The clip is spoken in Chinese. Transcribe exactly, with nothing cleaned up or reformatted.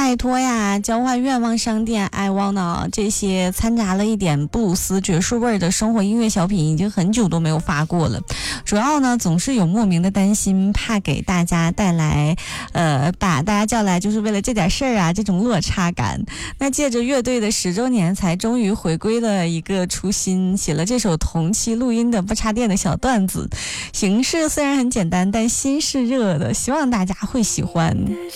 拜托呀，交换愿望商店 I wanna 这些掺杂了一点布鲁斯爵士味的生活音乐小品已经很久都没有发过了，主要呢总是有莫名的担心，怕给大家带来呃把大家叫来就是为了这点事儿啊这种落差感。那借着乐队的十周年才终于回归了一个初心，写了这首同期录音的不插电的小段子，形式虽然很简单，但心是热的，希望大家会喜欢。